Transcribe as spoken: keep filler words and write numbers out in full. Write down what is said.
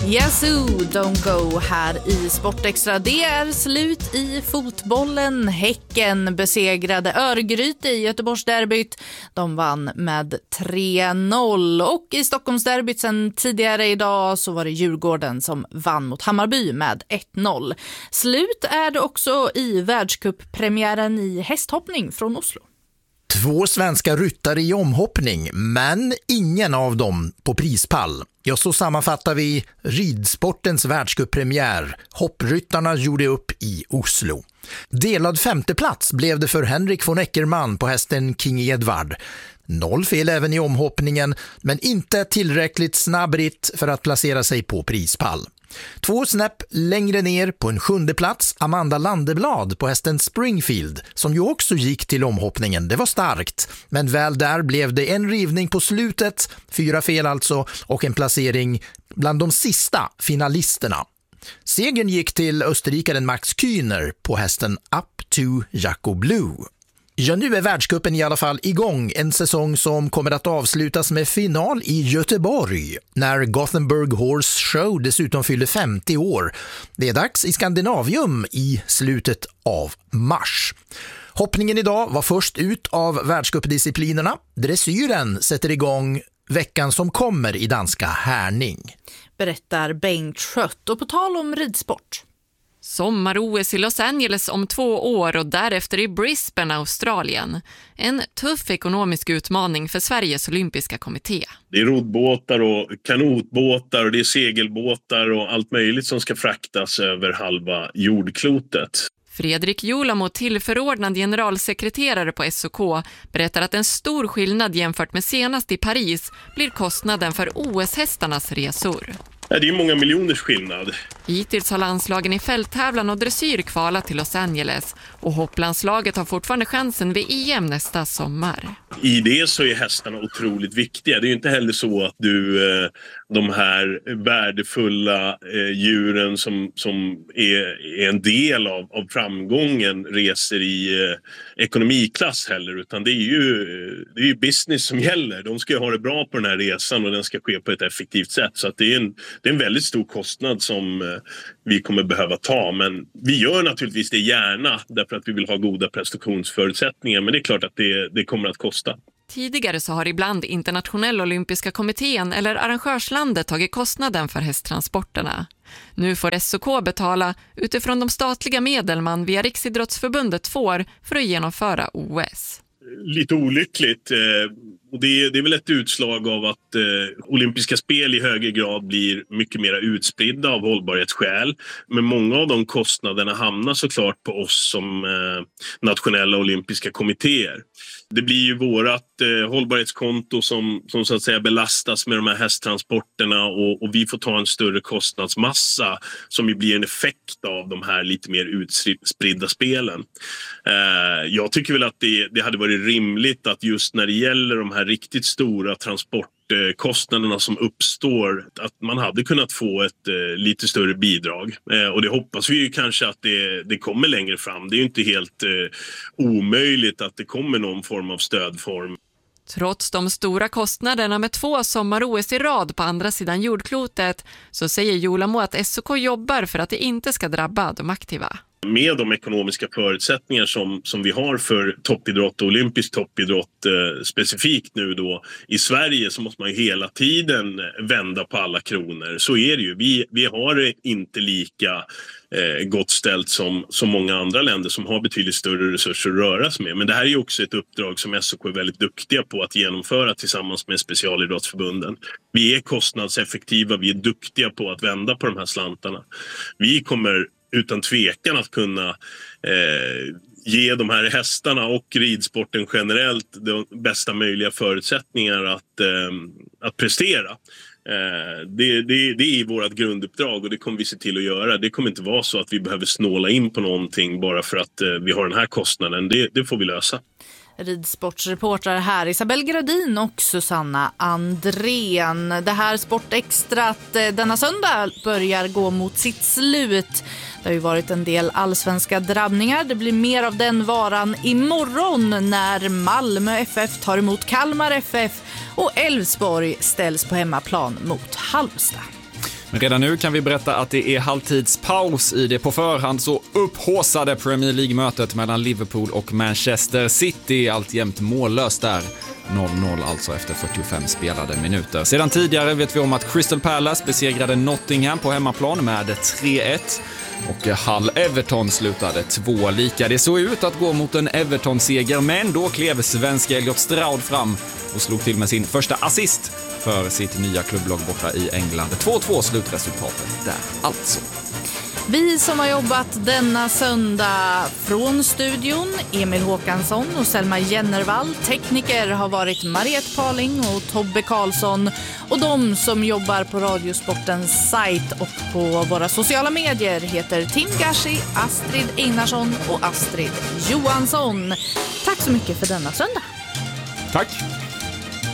Yazoo, don't go här i Sportextra. Det är slut i fotbollen. Häcken besegrade Örgryte i Göteborgsderbyt. De vann med tre noll. Och i Stockholmsderbyt sen tidigare idag så var det Djurgården som vann mot Hammarby med ett noll. Slut är det också i världscuppremiären i hästhoppning från Oslo. Två svenska ryttare i omhoppning, men ingen av dem på prispall. Ja, så sammanfattar vi ridsportens världscuppremiär. Hoppryttarna gjorde upp i Oslo. Delad femteplats blev det för Henrik von Eckermann på hästen King Edward. Noll fel även i omhoppningen, men inte tillräckligt snabb ritt för att placera sig på prispall. Två snäpp längre ner på en sjunde plats Amanda Landeblad på hästen Springfield, som ju också gick till omhoppningen. Det var starkt, men väl där blev det en rivning på slutet, fyra fel alltså, och en placering bland de sista finalisterna. Segern gick till österrikaren Max Kühner på hästen Up to Jaco Blue. Ja, nu är världscupen i alla fall igång, en säsong som kommer att avslutas med final i Göteborg när Gothenburg Horse Show dessutom fyller femtio år. Det är dags i Skandinavium i slutet av mars. Hoppningen idag var först ut av världscupdisciplinerna. Dressyren sätter igång veckan som kommer i danska Härning. Berättar Bengt Schött. Och på tal om ridsport. Sommar-O S i Los Angeles om två år och därefter i Brisbane, Australien. En tuff ekonomisk utmaning för Sveriges olympiska kommitté. Det är roddbåtar och kanotbåtar och det är segelbåtar och allt möjligt som ska fraktas över halva jordklotet. Fredrik Julamo, tillförordnad generalsekreterare på S O K, berättar att en stor skillnad jämfört med senast i Paris blir kostnaden för O S-hästarnas resor. Ja, det är många miljoners skillnad. Hittills har landslagen i fälttävlan och dressyr kvalat till Los Angeles och hopplandslaget har fortfarande chansen vid E M nästa sommar. I det så är hästarna otroligt viktiga. Det är ju inte heller så att du, de här värdefulla djuren som, som är, är en del av, av framgången reser i ekonomiklass heller, utan det är ju, det är ju business som gäller. De ska ju ha det bra på den här resan och den ska ske på ett effektivt sätt, så att det är en Det är en väldigt stor kostnad som vi kommer behöva ta, men vi gör naturligtvis det gärna därför att vi vill ha goda prestationsförutsättningar, men det är klart att det, det kommer att kosta. Tidigare så har ibland internationella olympiska kommittén eller arrangörslandet tagit kostnaden för hästtransporterna. Nu får S O K betala utifrån de statliga medel man via Riksidrottsförbundet får för att genomföra O S. Lite olyckligt. Och det är, det är väl ett utslag av att eh, olympiska spel i högre grad blir mycket mer utspridda av hållbarhetsskäl. Men många av de kostnaderna hamnar såklart på oss som eh, nationella olympiska kommittéer. Det blir ju vårat eh, hållbarhetskonto som, som så att säga belastas med de här hästtransporterna och, och vi får ta en större kostnadsmassa som ju blir en effekt av de här lite mer utspridda spelen. Eh, jag tycker väl att det, det hade varit rimligt att just när det gäller de här riktigt stora transportkostnaderna som uppstår, att man hade kunnat få ett eh, lite större bidrag. Eh, och det hoppas vi ju kanske att det, det kommer längre fram. Det är ju inte helt eh, omöjligt att det kommer någon form av stödform. Trots de stora kostnaderna med två sommar-O S i rad på andra sidan jordklotet så säger Julamo att S O K jobbar för att det inte ska drabba de aktiva. Med de ekonomiska förutsättningar som, som vi har för toppidrott och olympisk toppidrott eh, specifikt nu då i Sverige, så måste man ju hela tiden vända på alla kronor. Så är det ju. Vi, vi har det inte lika eh, gott ställt som, som många andra länder som har betydligt större resurser att röra sig med. Men det här är ju också ett uppdrag som S O K är väldigt duktiga på att genomföra tillsammans med specialidrottsförbunden. Vi är kostnadseffektiva, vi är duktiga på att vända på de här slantarna. Vi kommer utan tvekan att kunna eh, ge de här hästarna och ridsporten generellt de bästa möjliga förutsättningar att, eh, att prestera. Eh, det, det, det är vårt grunduppdrag och det kommer vi se till att göra. Det kommer inte vara så att vi behöver snåla in på någonting bara för att eh, vi har den här kostnaden. Det, det får vi lösa. Ridsportsreportrar här Isabel Gradin och Susanna Andrén. Det här Sportextrat denna söndag börjar gå mot sitt slut. Det har ju varit en del allsvenska drabbningar. Det blir mer av den varan imorgon när Malmö F F tar emot Kalmar F F och Elfsborg ställs på hemmaplan mot Halmstad. Men redan nu kan vi berätta att det är halvtidspaus i det på förhand så upphåsade Premier League-mötet mellan Liverpool och Manchester City, alltjämt mållöst där. noll noll alltså efter fyrtiofem spelade minuter. Sedan tidigare vet vi om att Crystal Palace besegrade Nottingham på hemmaplan med tre ett. Och Hull Everton slutade två lika. Det såg ut att gå mot en Everton-seger, men då klev svenska Elliot Stroud fram och slog till med sin första assist för sitt nya klubblag borta i England. två två slutresultatet där alltså. Vi som har jobbat denna söndag från studion, Emil Håkansson och Selma Jennervall. Tekniker har varit Mariette Paling och Tobbe Karlsson. Och de som jobbar på Radiosportens sajt och på våra sociala medier heter Tim Gashi, Astrid Einarsson och Astrid Johansson. Tack så mycket för denna söndag. Tack.